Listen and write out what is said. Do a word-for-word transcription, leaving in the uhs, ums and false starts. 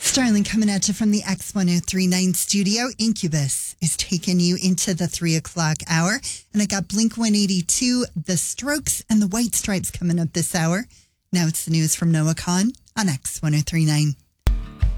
Starling coming at you from the X ten thirty-nine studio. Incubus is taking you into the three o'clock hour. And I got Blink one eighty-two, The Strokes, and the White Stripes coming up this hour. Now it's the news from Noah Khan on X ten thirty-nine.